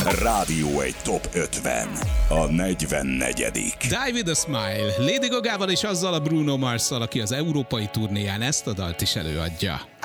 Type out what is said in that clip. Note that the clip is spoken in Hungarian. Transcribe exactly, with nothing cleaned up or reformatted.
Rádió egy top ötven. A negyvennegyedik. Die with a Smile. Lady Gagával és azzal a Bruno Marsszal, aki az európai turnéján ezt a dalt is előadja.